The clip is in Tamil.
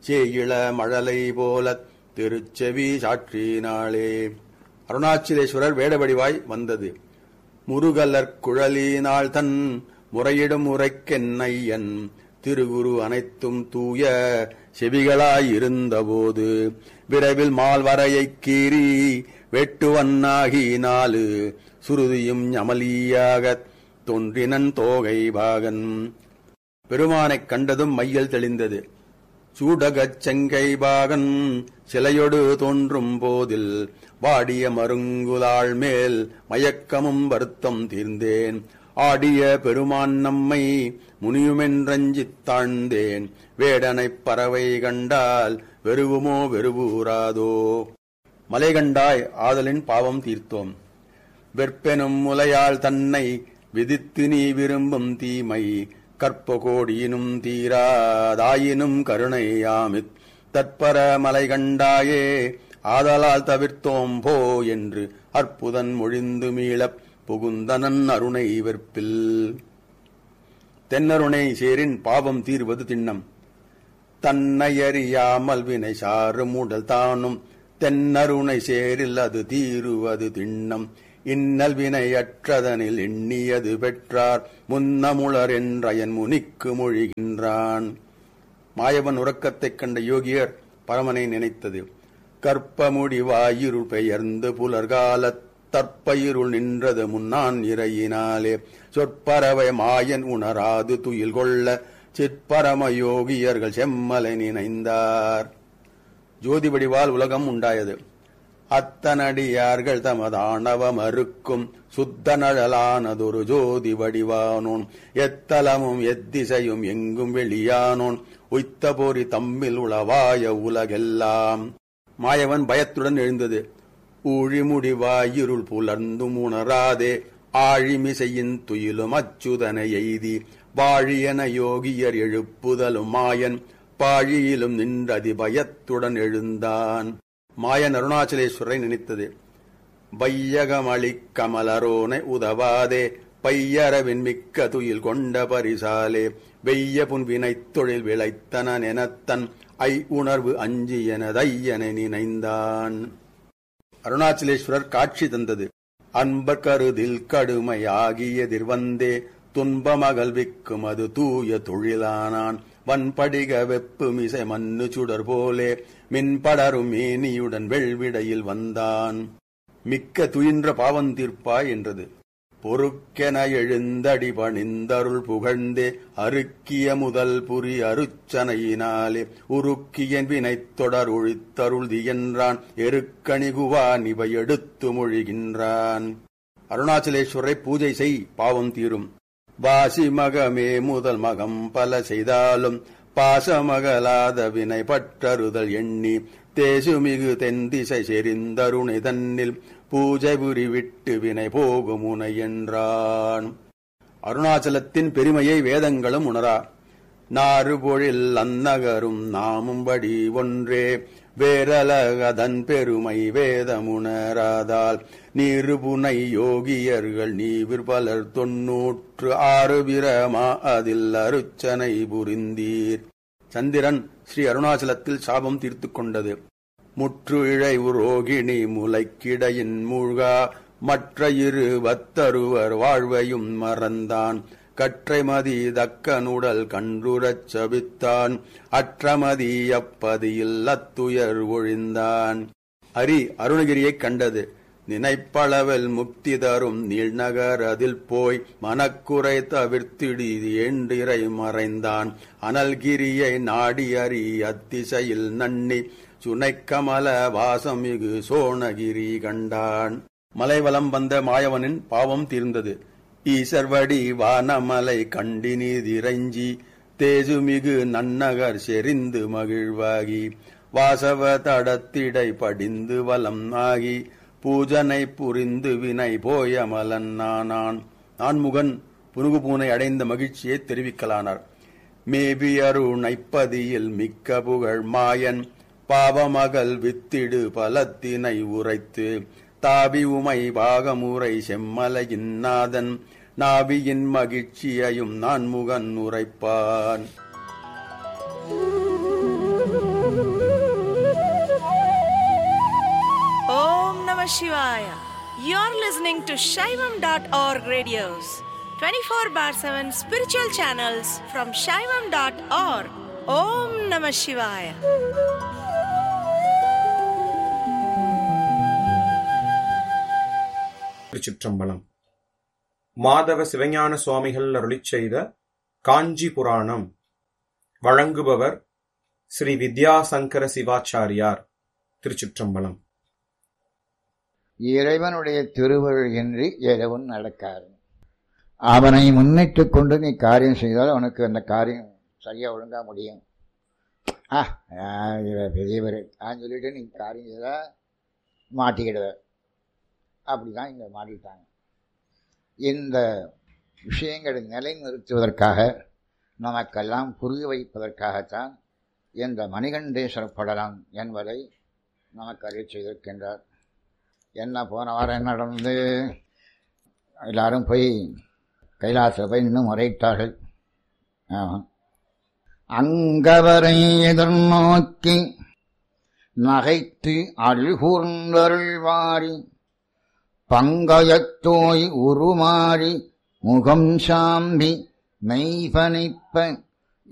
சேயிள மழலை போல திருச்செவி சாற்றினாளே. அருணாச்சலேஸ்வரர் வேடவடிவாய் வந்தது. முருகலர் குழலினாள் தன் முறையிடும் முறைக்கென்னையன் திருகுரு அனைத்தும் தூய செவிகளாயிருந்தபோது விரைவில் மால்வரையைக் கீறி வெட்டுவன்னாகி 4 சுருதியும் ஞமலியாகத் தோன்றினன் தோகை பாகன். பெருமானைக் கண்டதும் மையல் தெளிந்தது. சூடகச் செங்கை பாகன் சிலையொடு தோன்றும் போதில் வாடிய மருங்குலாள் மேல் மயக்கமும் வருத்தம் தீர்ந்தேன். ஆடிய பெருமான் நம்மை முனியுமென்றஞ்சித் தாழ்ந்தேன். வேடனைப் பறவை கண்டால் வெறுவுமோ வெறுவூராதோ. மலை கண்டாய் ஆதலின் பாவம் தீர்த்தோம். வெற்பெனும் முலையாள் தன்னை விதித்து நீ விரும்பும் தீமை கற்ப கோடியினும் தீராதாயினும் கருணையாமித் தற்பர மலை கண்டாயே ஆதலால் தவிர்த்தோம் போ என்று அற்புதன் மொழிந்து மீளப் புகுந்தனன் அருணை வெற்பில். தென்னருணை சேரின் பாவம் தீர்வது திண்ணம். தன்னையறியாமல் வினை சாறு மூடல் தானும் தென்னருணை சேரில் அது தீருவது திண்ணம். இன்னல் வினையற்றதனில் எண்ணியது பெற்றார் முன்னமுளர் என்றயன் முனிக்கு மொழிகின்றான். மாயவன் உறக்கத்தைக் கண்ட யோகியர் பரமனை நினைத்தது. கற்பமுடிவாயிருள் பெயர்ந்து புலர்காலத் தற்பயிருள் நின்றது முன்னான் இறையினாலே சொற்பறவை மாயன் உணராது துயில் கொள்ள சிற்பரம யோகியர்கள் செம்மலை நினைந்தார். ஜோதி வடிவால் உலகம் உண்டாயது. அத்தனடியார்கள் தமதானவ மறுக்கும் சுத்த நழலானதொரு ஜோதி வடிவானோன் எத்தலமும் எத்திசையும் எங்கும் வெளியானோன் உய்த்த போரி தம்மில் உளவாய உலகெல்லாம். மாயவன் பயத்துடன் எழுந்தது. ஊழிமுடிவாயிருள் புலர்ந்தும் உணராதே ஆழிமிசையின் துயிலும் அச்சுதனை எய்தி வாழியன யோகியர் எழுப்புதலும் மாயன் பாழியிலும் நின்றதி பயத்துடன் எழுந்தான். மாயன் அருணாச்சலேஸ்வரை நினைத்தது. வையகமளிக் கமலரோனை உதவாதே பையரவின் மிக்க துயில் கொண்ட பரிசாலே வெய்ய புன்வினைத் தொழில் விளைத்தனன் எனத்தன் ஐ உணர்வு அஞ்சி எனதையனை நினைந்தான். அருணாச்சலேஸ்வரர் காட்சி தந்தது. அன்பர் கருதில் கடுமை ஆகியதிர்வந்தே துன்பமகல்விக்கும் அது தூய தொழிலானான். வன்படிக வெப்பு மிசை மண்ணு சுடர் போலே மின்படரும் மேனியுடன் வெள்விடையில் வந்தான். மிக்க துயின்ற பாவம் தீர்ப்பாய் என்றது. பொறுக்கென எழுந்தடி பணிந்தருள் புகழ்ந்தே அருக்கிய முதல் புரி அருச்சனையினாலே உருக்கியன் வினைத் தொடர் ஒழித்தருள்தி என்றான். எருக்கணிகுவான் இவை எடுத்து மொழிகின்றான். அருணாச்சலேஸ்வரை பூஜை செய் பாவம் தீரும். வாசி மகமே முதல் மகம் பல செய்தாலும் பாசமகலாத வினை பற்றறுதல் எண்ணி தேசுமிகு தென்திசை செறிந்தருணை தன்னில் பூஜை புரி விட்டு வினை போகுமுனை என்றான். அருணாச்சலத்தின் பெருமையை வேதங்களும் உணரா. நாறுபொழில் அந்நகரும் நாமும்படி ஒன்றே வேரலகதன் பெருமை வேதமுணராதால் நீருபுனை யோகியர்கள் நீவிர் பலர் 96 பிரமா அதில் அருச்சனை புரிந்தீர். சந்திரன் ஸ்ரீ அருணாச்சலத்தில் சாபம் தீர்த்து கொண்டது. முற்று இழை உரோகிணி முளைக்கிடையின் மூழ்கா மற்ற 20 வாழ்வையும் மறந்தான். கற்றைமதி தக்கனுடல் கன்றுரச் சபித்தான். அற்றமதி அப்பதியில் அத்துயர் ஒழிந்தான். அரி அருணகிரியைக் கண்டது. நினைப்பளவில் முக்தி தரும் நீழ்நகர் அதில் போய் மனக்குறை தவிர்த்திடி ஏண்டிரை மறைந்தான். அனல்கிரியை நாடி அறி அத்திசையில் நன்னி சுனைக்கமல வாசமிகு சோணகிரி கண்டான். மலைவலம் வந்த மாயவனின் பாவம் தீர்ந்தது. ஈசர்வடி வானமலை கண்டினிதிரைஞ்சி தேசுமிகு நன்னகர் செறிந்து மகிழ்வாகி வாசவ தடத்திடை படிந்து வலம் ஆகி பூஜனை புரிந்து வினை போயமலன் நானான். நான்முகன் புனுகு பூனை அடைந்த மகிழ்ச்சியை தெரிவிக்கலானார். மேபி அருணைப்பதியில் மிக்க புகழ் மாயன் பாவமகள் வித்திடு பலத்தினை உரைத்து தாபி உமை பாகமுறை செம்மலையின் நாதன் நாபியின் மகிழ்ச்சியையும் நான்முகன் உரைப்பான். Shivaya. You're listening to Shaivam.org radios, 24/7 spiritual channels from Shaivam.org. Om Namah Shivaya. திருச்சிற்றம்பலம். மாதவ சிவஞான சுவாமிகள் அருளிச் செய்த காஞ்சி புராணம். வழங்குபவர் ஸ்ரீ வித்யாசங்கர சிவாச்சாரியார். திருச்சிற்றம்பலம். இறைவனுடைய திருவருள் இன்றி எதுவும் நடக்காது. அவனை முன்னிட்டுக் கொண்டு நீ காரியம் செய்தால் அவனுக்கு அந்த காரியம் சரியா ஒழுங்கா முடியும். பெரியவர் சொல்லிட்டு நீ காரியம் செய்தா மாட்டிக்கிடுவ. அப்படிதான் இங்க மாட்டிட்டாங்க. இந்த விஷயங்களை நிலைநிறுத்துவதற்காக நமக்கெல்லாம் புரிய வைப்பதற்காகத்தான் இந்த மணிகண்டேஸ்வர படலம் என்பதை நமக்கு அறிய செய்திருக்கின்றார். என்ன போன வாரம் என்ன நடந்து எல்லாரும் போய் கைலாசத்தில் போய் இன்னும் முறையிட்டார்கள். அங்கவரை எதிர்நோக்கி நகைத்து அழுகூர்ந்தருள்வாரி பங்கயத்தோய் உருமாறி முகம் சாம்பி மெய்பனிப்ப